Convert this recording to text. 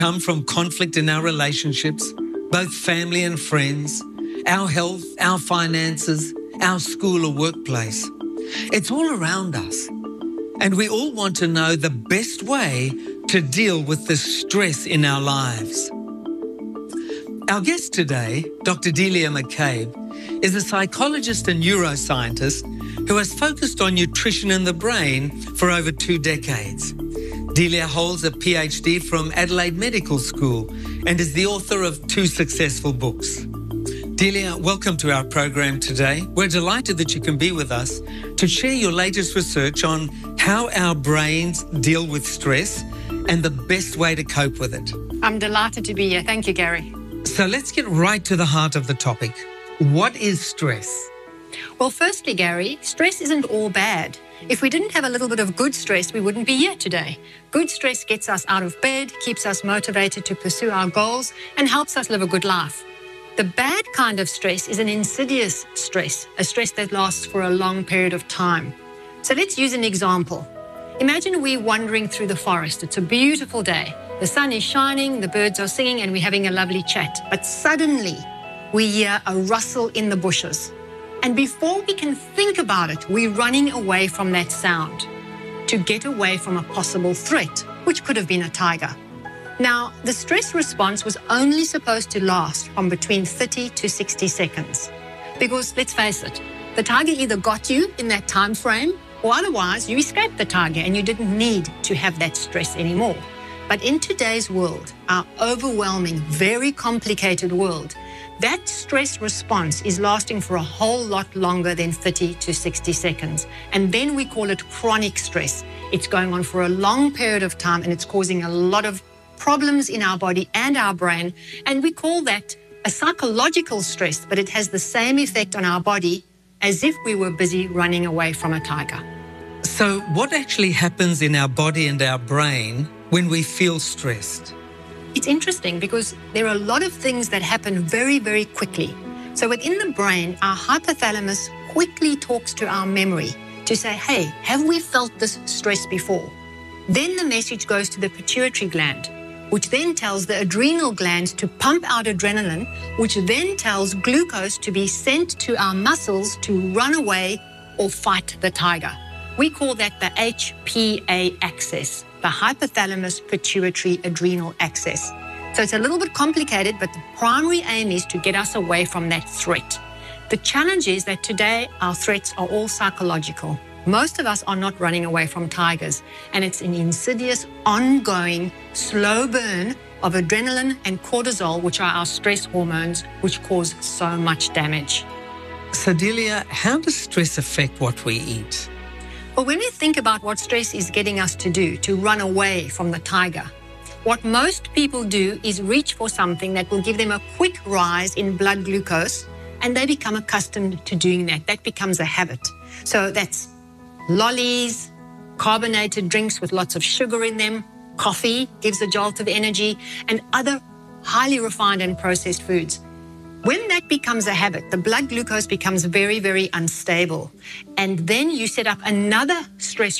come from conflict in our relationships, both family and friends, our health, our finances, our school or workplace. It's all around us. And we all want to know the best way to deal with the stress in our lives. Our guest today, Dr. Delia McCabe, is a psychologist and neuroscientist who has focused on nutrition in the brain for over 2 decades. Delia holds a PhD from Adelaide Medical School and is the author of 2 successful books. Delia, welcome to our program today. We're delighted that you can be with us to share your latest research on how our brains deal with stress and the best way to cope with it. I'm delighted to be here. Thank you, Gary. So let's get right to the heart of the topic. What is stress? Well, firstly, Gary, stress isn't all bad. If we didn't have a little bit of good stress, we wouldn't be here today. Good stress gets us out of bed, keeps us motivated to pursue our goals, and helps us live a good life. The bad kind of stress is an insidious stress, a stress that lasts for a long period of time. So let's use an example. Imagine we're wandering through the forest. It's a beautiful day. The sun is shining, the birds are singing, and we're having a lovely chat. But suddenly, we hear a rustle in the bushes. And before we can think about it, we're running away from that sound to get away from a possible threat, which could have been a tiger. Now, the stress response was only supposed to last from between 30 to 60 seconds. Because let's face it, the tiger either got you in that time frame, or otherwise you escaped the tiger and you didn't need to have that stress anymore. But in today's world, our overwhelming, very complicated world, that stress response is lasting for a whole lot longer than 30 to 60 seconds. And then we call it chronic stress. It's going on for a long period of time and it's causing a lot of problems in our body and our brain. And we call that a psychological stress, but it has the same effect on our body as if we were busy running away from a tiger. So what actually happens in our body and our brain when we feel stressed? It's interesting because there are a lot of things that happen very, very quickly. So within the brain, our hypothalamus quickly talks to our memory to say, hey, have we felt this stress before? Then the message goes to the pituitary gland, which then tells the adrenal gland to pump out adrenaline, which then tells glucose to be sent to our muscles to run away or fight the tiger. We call that the HPA axis, the hypothalamus pituitary adrenal axis. So it's a little bit complicated, but the primary aim is to get us away from that threat. The challenge is that today our threats are all psychological. Most of us are not running away from tigers, and it's an insidious, ongoing, slow burn of adrenaline and cortisol, which are our stress hormones, which cause so much damage. So Delia, how does stress affect what we eat? Well, when we think about what stress is getting us to do, to run away from the tiger, what most people do is reach for something that will give them a quick rise in blood glucose, and they become accustomed to doing that. That becomes a habit. So that's lollies, carbonated drinks with lots of sugar in them, coffee gives a jolt of energy, and other highly refined and processed foods. When that becomes a habit, the blood glucose becomes very, very unstable. And then you set up another stress